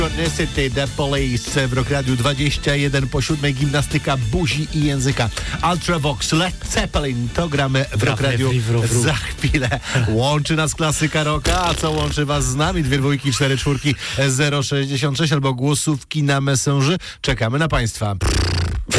City, The Police w Rock Radiu 21 po 7, gimnastyka buzi i języka. Ultravox, Led Zeppelin, to gramy w Rock Radiu za chwilę. Łączy nas klasyka rocka, a co łączy was z nami? 2 dwójki, 4 czwórki, 066 albo głosówki na Messenger. Czekamy na państwa.